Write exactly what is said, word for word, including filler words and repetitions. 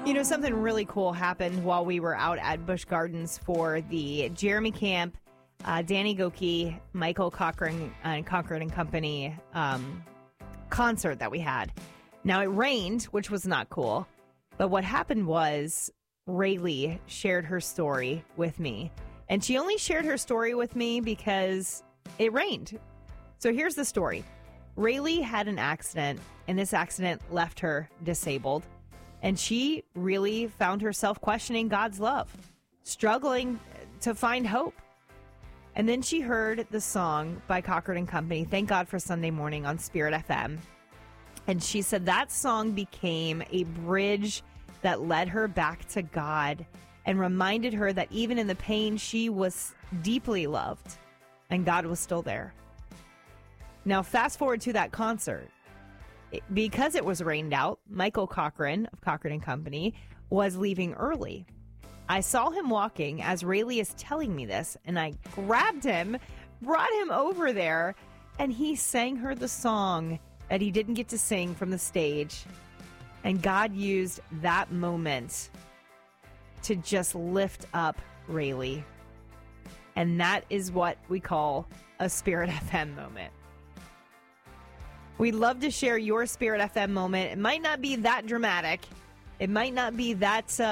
You know, something really cool happened while we were out at Busch Gardens for the Jeremy Camp, uh, Danny Gokey, Michael Cochran and Cochran and Company um, concert that we had. Now, it rained, which was not cool. But what happened was Rayleigh shared her story with me. And she only shared her story with me because it rained. So here's the story. Rayleigh had an accident, and this accident left her disabled. And she really found herself questioning God's love, struggling to find hope. And then she heard the song by Cochran and Company, Thank God for Sunday Morning, on Spirit F M. And she said that song became a bridge that led her back to God and reminded her that even in the pain, she was deeply loved and God was still there. Now, fast forward to that concert. Because it was rained out, Michael Cochran of Cochran and Company was leaving early. I saw him walking as Rayleigh is telling me this, and I grabbed him, brought him over there, and he sang her the song that he didn't get to sing from the stage. And God used that moment to just lift up Rayleigh. And that is what we call a Spirit F M moment. We'd love to share your Spirit F M moment. It might not be that dramatic. It might not be that... Uh,